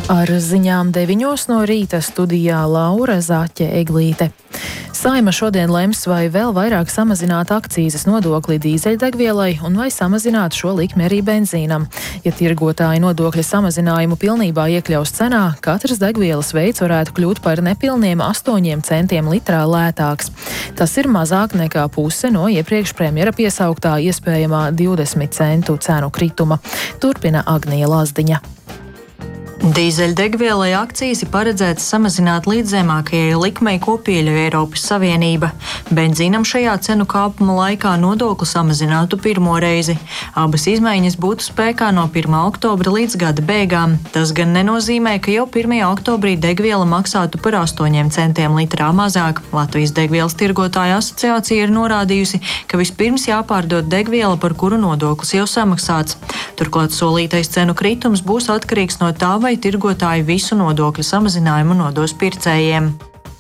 Ar ziņām 9 no rīta studijā Laura Zaķe-Eglīte. Saeima šodien lems, vai vēl vairāk samazināt akcīzes nodokli dīzeļdegvielai un vai samazināt šo likmi arī benzīnam. Ja tirgotāji nodokļa samazinājumu pilnībā iekļaus cenā, katrs degvielas veids varētu kļūt par nepilniem 8 centiem litrā lētāks. Tas ir mazāk nekā puse no iepriekš premjera piesauktā iespējamā 20 centu cenu krituma. Turpina Agnija Lazdiņa. Dīzeļdegvielai akcīzi paredzēts samazināt līdz zemākajai likmei, ko pieļauj Eiropas Savienība. Benzīnam šajā cenu kāpuma laikā nodokli samazinātu pirmo reizi. Abas izmaiņas būtu spēkā no 1. oktobra līdz gada beigām. Tas gan nenozīmē, ka jau 1. oktobrī degviela maksātu par 8 centiem litrā mazāk. Latvijas degvielas tirgotāja asociācija ir norādījusi, ka vispirms jāpārdod degviela, par kuru nodoklis jau samaksāts. Turklāt solītais cenu kritums būs atkarīgs no tā, vai tirgotāji visu nodokļu samazinājumu nodos pircējiem.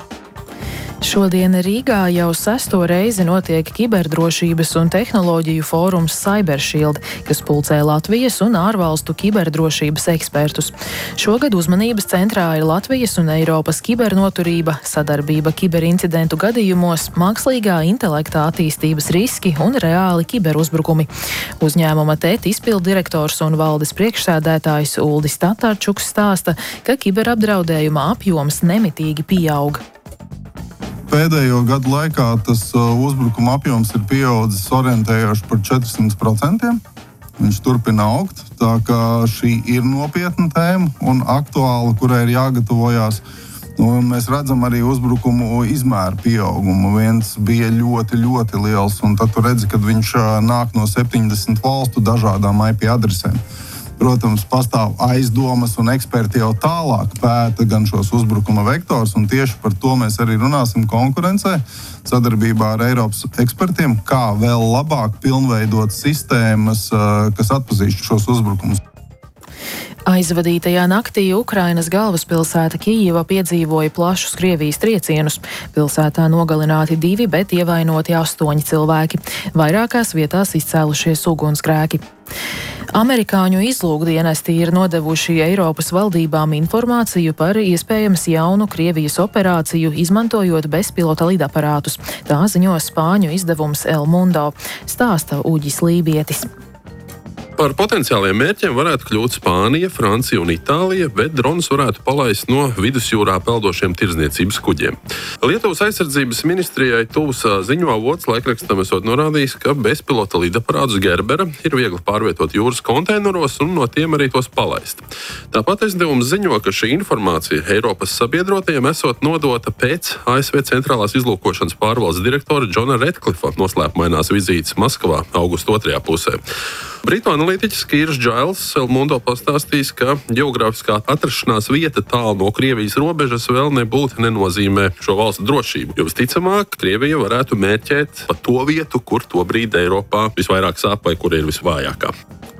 Šodien Rīgā jau 6. reizi notiek kiberdrošības un tehnoloģiju fórums CyberShield, kas pulcē Latvijas un ārvalstu kiberdrošības ekspertus. Šogad uzmanības centrā ir Latvijas un Eiropas kibernoturība, sadarbība kiberincidentu gadījumos, mākslīgā intelekta attīstības riski un reāli kiberuzbrukumi. Uzņēmuma TET izpilddirektors un valdes priekšsēdētājs Uldis Tatarčuks stāsta, ka kiberapdraudējuma apjoms nemitīgi pieaug. Pēdējo gadu laikā tas uzbrukuma apjoms ir pieaudzis orientējoši par 400%. Viņš turpina augt, tā kā šī ir nopietna tēma un aktuāla, kurai ir jāgatavojās. Mēs redzam arī uzbrukumu izmēru pieaugumu. Viens bija ļoti, ļoti liels, un tad tu redzi, kad viņš nāk no 70 valstu dažādām IP adresēm. Protams, pastāv aizdomas, un eksperti jau tālāk pēta gan šos uzbrukuma vektors, un tieši par to mēs arī runāsim konkurencē, sadarbībā ar Eiropas ekspertiem, kā vēl labāk pilnveidot sistēmas, kas atpazīst šos uzbrukumus. Aizvadītajā naktī Ukrainas galvaspilsēta Kijeva piedzīvoja plašus Krievijas triecienus. Pilsētā nogalināti 2, bet ievainoti 8 cilvēki. Vairākās vietās izcēlušies ugunsgrēki. Amerikāņu izlūkdienesti ir nodevuši Eiropas valdībām informāciju par iespējams jaunu Krievijas operāciju, izmantojot bezpilota lidaparātus. Tā ziņo spāņu izdevums El Mundo, stāsta Uģis Lībietis. Par potenciāliem mērķiem varētu kļūt Spānija, Francija un Itālija, bet dronus varētu palaist no vidusjūrā peldošiem tirdzniecības kuģiem. Lietuvas aizsardzības ministrijai tuvs ziņu avots laikrakstam esot norādījis, ka bezpilota lidaparātus Gerbera ir viegli pārvietot jūras konteineros un no tiem arī tos palaist. Tāpat aizdevums ziņo, ka šī informācija Eiropas sabiedrotajiem esot nodota pēc ASV centrālās izlūkošanas pārvaldes direktora Džona Redklifa noslēpumainās vizītes Maskavā augusta 2. pusē. Britu analītiķis Kīrs Džails El Mundo pastāstīs, ka ģeogrāfiskā atrašanās vieta tālu no Krievijas robežas vēl nebūtu nenozīmē šo valstu drošību, jo visticamāk Krievija varētu mērķēt pa to vietu, kur tobrīd Eiropā visvairāk sāp vai kur ir visvājākā.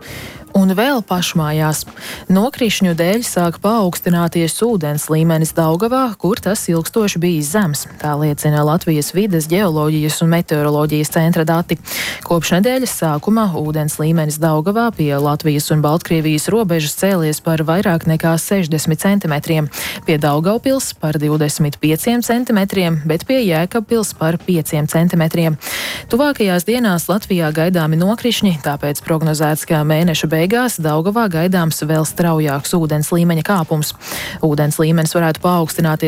Un vēl pašmājās. Nokrišņu dēļ sāk paaugstināties ūdens līmenis Daugavā, kur tas ilgstoši bijis zems. Tā liecina Latvijas vides, ģeoloģijas un meteoroloģijas centra dati. Kopš nedēļas sākuma ūdens līmenis Daugavā pie Latvijas un Baltkrievijas robežas cēlies par vairāk nekā 60 centimetriem, pie Daugavpils par 25 centimetriem, bet pie Jēkabpils par 5 centimetriem. Tuvākajās dienās Latvijā gaidāmi nokrišņi, tāpēc prognozēts, ka mēneša beigās Daugavā gaidāms vēl straujāks ūdens līmeņa kāpums. Ūdens līmenis varētu paaugstināties